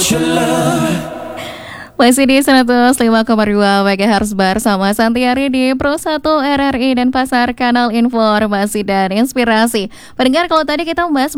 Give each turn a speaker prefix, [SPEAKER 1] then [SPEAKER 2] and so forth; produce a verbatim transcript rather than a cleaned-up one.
[SPEAKER 1] Masih di seratus lima koma dua MHz bersama Santiari di Pro satu R R I dan Pasar Kanal Informasi dan Inspirasi. Pendengar, kalau tadi kita membahas